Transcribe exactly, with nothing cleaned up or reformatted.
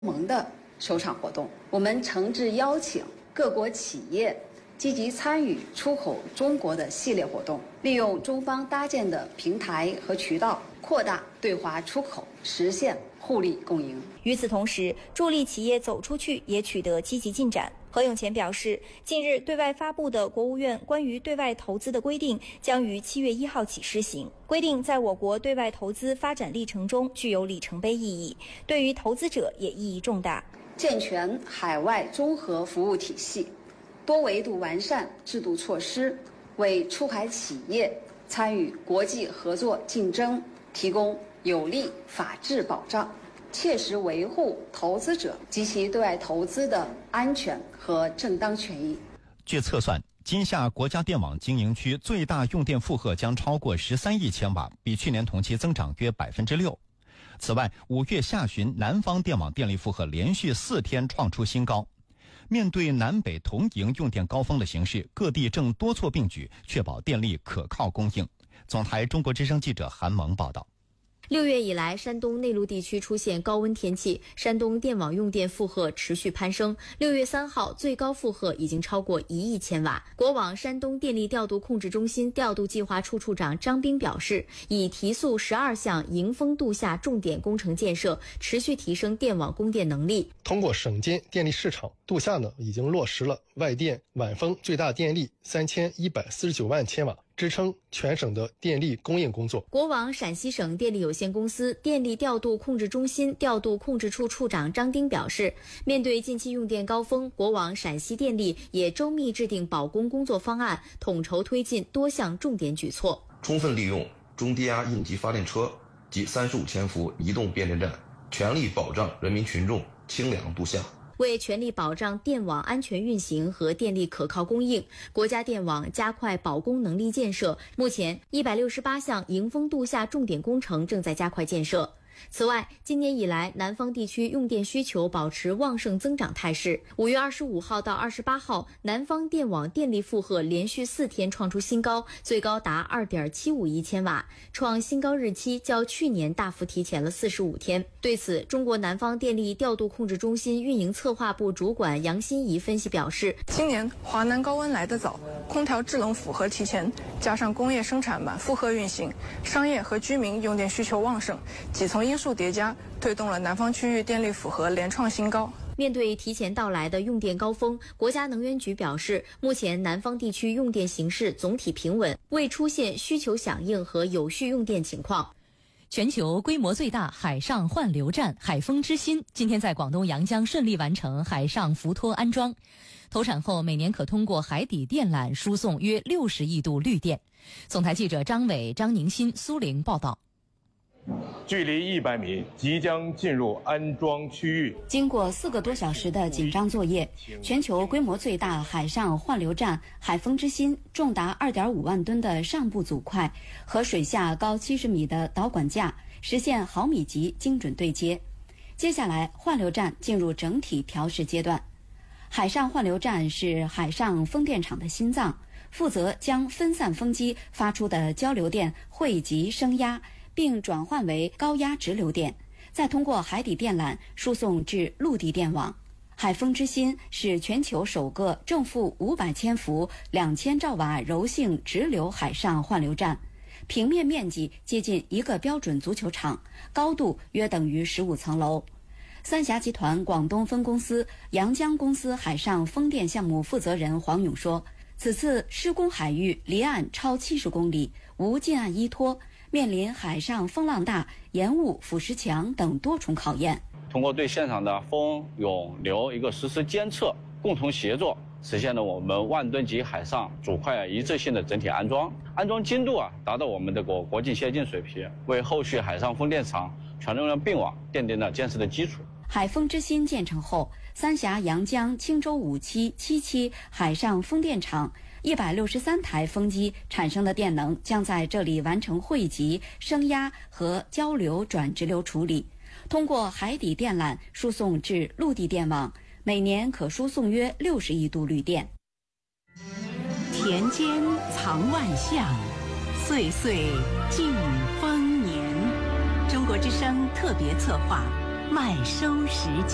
盟的首场活动，我们诚挚邀请各国企业积极参与出口中国的系列活动，利用中方搭建的平台和渠道，扩大对华出口，实现互利共赢。 与此同时，助力企业走出去也取得积极进展。何永前表示，近日对外发布的国务院关于对外投资的规定将于七月一号起施行。规定在我国对外投资发展历程中具有里程碑意义，对于投资者也意义重大。 健全海外综合服务体系，多维度完善制度措施，为出海企业参与国际合作竞争提供有力法治保障，切实维护投资者及其对外投资的安全和正当权益。 据测算，今夏国家电网经营区最大用电负荷将超过十三亿千瓦，比去年同期增长约百分之六。此外，五月下旬南方电网电力负荷连续四天创出新高。面对南北同迎用电高峰的形势，各地正多措并举，确保电力可靠供应。总台中国之声记者韩萌报道。 六月以来，山东内陆地区出现高温天气，山东电网用电负荷持续攀升。六月三号，最高负荷已经超过一亿千瓦。国网山东电力调度控制中心调度计划处处长张斌表示，已提速十二项迎峰度夏重点工程建设，持续提升电网供电能力。 通过省间电力市场，度夏呢已经落实了外电晚峰最大电力三千一百四十九万千瓦。支撑全省的电力供应工作。 国网陕西省电力有限公司电力调度控制中心调度控制处处长张丁表示，面对近期用电高峰，国网陕西电力也周密制定保供工作方案，统筹推进多项重点举措， 充分利用中低压应急发电车及三十五千伏移动变电站，全力保障人民群众清凉度夏。 为全力保障电网安全运行和电力可靠供应，国家电网加快保供能力建设。目前，一百六十八项迎峰度夏重点工程正在加快建设。此外，今年以来，南方地区用电需求保持旺盛增长态势。五月二十五号到二十八号，南方电网电力负荷连续四天创出新高，最高达二点七五亿千瓦，创新高日期较去年大幅提前了四十五天。对此，中国南方电力调度控制中心运营策划部主管杨欣怡分析表示， 今年华南高温来得早，空调制冷符合提前，加上工业生产满负荷运行，商业和居民用电需求旺盛，几层因素叠加，推动了南方区域电力负荷连创新高。 面对提前到来的用电高峰，国家能源局表示，目前南方地区用电形势总体平稳，未出现需求响应和有序用电情况。 全球规模最大海上换流站海丰之心今天在广东阳江顺利完成海上浮托安装，投产后每年可通过海底电缆输送约六十亿度绿电。总台记者张伟、张宁新、苏玲报道。 距离一百米，即将进入安装区域。 经过四个多小时的紧张作业，全球规模最大海上换流站海丰之心重达二点五万吨的上部组块和水下高七十米的导管架实现毫米级精准对接。接下来，换流站进入整体调试阶段。海上换流站是海上风电场的心脏，负责将分散风机发出的交流电汇集升压，并转换为高压直流电，再通过海底电缆输送至陆地电网。海丰之心是全球首个正负五百千伏、两千兆瓦柔性直流海上换流站，平面面积接近一个标准足球场，高度约等于十五层楼。三峡集团广东分公司阳江公司海上风电项目负责人黄勇说，此次施工海域离岸超七十公里，无近岸依托，面临海上风浪大、延误、腐蚀强等多重考验。 通过对现场的风、涌、流一个实时监测，共同协作，实现了我们万吨级海上主块一致性的整体安装。安装精度啊达到我们的国国际先进水平，为后续海上风电场全容量并网奠定了建设的基础。 海丰之心建成后，三峡、阳江、青州五期、七期海上风电场一百六十三台风机产生的电能将在这里完成汇集、升压和交流转直流处理，通过海底电缆输送至陆地电网，每年可输送约六十亿度绿电。 田间藏万象，岁岁尽丰年。中国之声特别策划，麦收时节。